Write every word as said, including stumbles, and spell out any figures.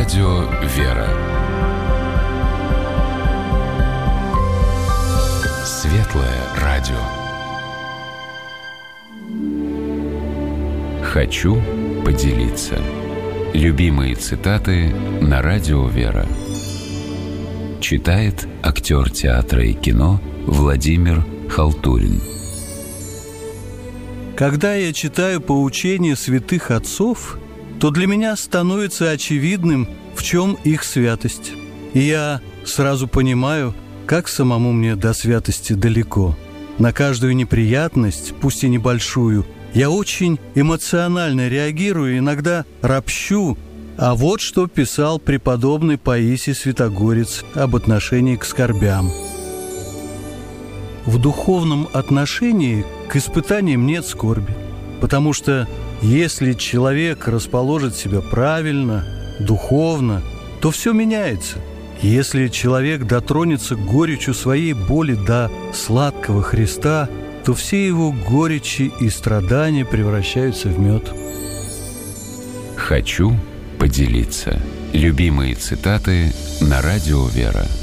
Радио «Вера». Светлое радио. Хочу поделиться. Любимые цитаты на Радио «Вера». Читает актер театра и кино Владимир Халтурин. Когда я читаю поучения святых отцов, то для меня становится очевидным, в чем их святость. И я сразу понимаю, как самому мне до святости далеко. На каждую неприятность, пусть и небольшую, я очень эмоционально реагирую, иногда ропщу. А вот что писал преподобный Паисий Святогорец об отношении к скорбям. В духовном отношении к испытаниям нет скорби, потому что если человек расположит себя правильно, духовно, то все меняется. Если человек дотронется горечью своей боли до сладкого Христа, то все его горечи и страдания превращаются в мед. Хочу поделиться. Любимые цитаты на Радио «Вера».